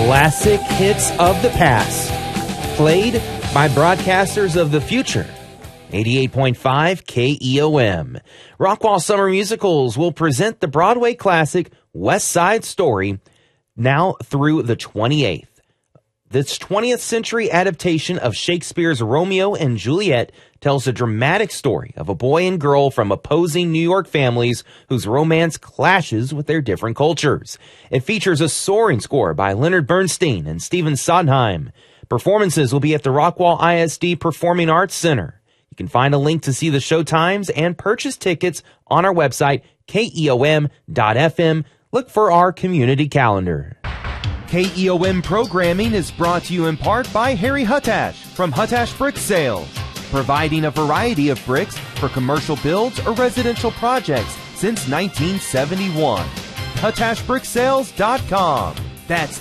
Classic hits of the past, played by broadcasters of the future. 88.5 KEOM. Rockwall Summer Musicals will present the Broadway classic West Side Story now through the 28th. This 20th century adaptation of Shakespeare's Romeo and Juliet tells a dramatic story of a boy and girl from opposing New York families whose romance clashes with their different cultures. It features a soaring score by Leonard Bernstein and Stephen Sondheim. Performances will be at the Rockwall ISD Performing Arts Center. You can find a link to see the show times and purchase tickets on our website, keom.fm. Look for our community calendar. KEOM programming is brought to you in part by Harry Huttash from Huttash Brick Sales, providing a variety of bricks for commercial builds or residential projects since 1971. HuttashBrickSales.com. That's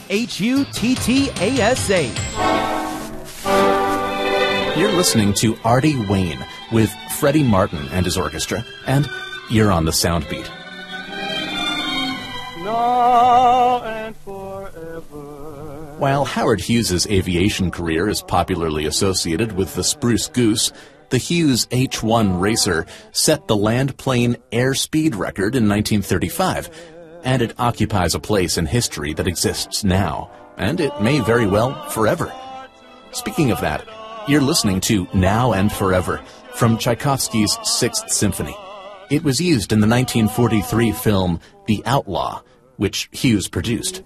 HUTTASH. You're listening to Artie Wayne with Freddie Martin and his orchestra, and you're on the Soundbeat. Now and forever. While Howard Hughes' aviation career is popularly associated with the Spruce Goose, the Hughes H-1 racer set the land plane airspeed record in 1935, and it occupies a place in history that exists now, and it may very well forever. Speaking of that, you're listening to Now and Forever from Tchaikovsky's Sixth Symphony. It was used in the 1943 film The Outlaw, which Hughes produced.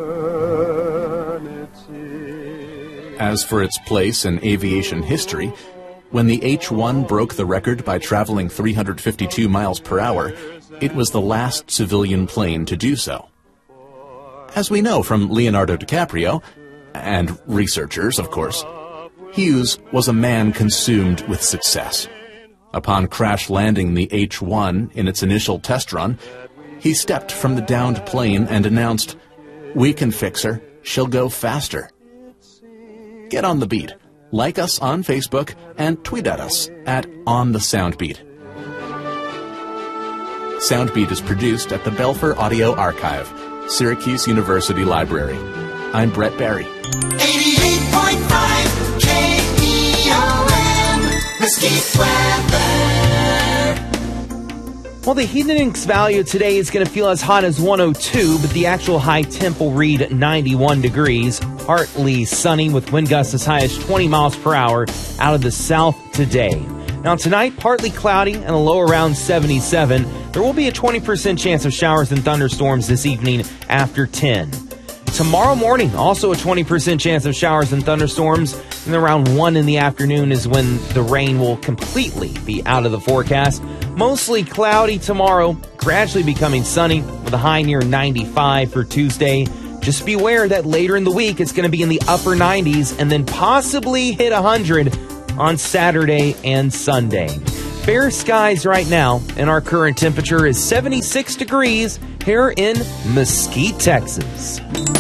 As for its place in aviation history, when the H-1 broke the record by traveling 352 miles per hour, it was the last civilian plane to do so. As we know from Leonardo DiCaprio, and researchers, of course, Hughes was a man consumed with success. Upon crash-landing the H-1 in its initial test run, he stepped from the downed plane and announced, "We can fix her. She'll go faster." Get on the beat. Like us on Facebook and tweet at us at OnTheSoundbeat. Soundbeat is produced at the Belfer Audio Archive, Syracuse University Library. I'm Brett Barry. 88.5 KEOM, Mesquite weather. Well, the heat index value today is going to feel as hot as 102, but the actual high temp will read 91 degrees. Partly sunny with wind gusts as high as 20 miles per hour out of the south today. Now tonight, partly cloudy and a low around 77. There will be a 20% chance of showers and thunderstorms this evening after 10. Tomorrow morning, also a 20% chance of showers and thunderstorms, and around 1 in the afternoon is when the rain will completely be out of the forecast. Mostly cloudy tomorrow, gradually becoming sunny with a high near 95 for Tuesday. Just beware that later in the week it's going to be in the upper 90s and then possibly hit 100 on Saturday and Sunday. Fair skies right now, and our current temperature is 76 degrees here in Mesquite, Texas.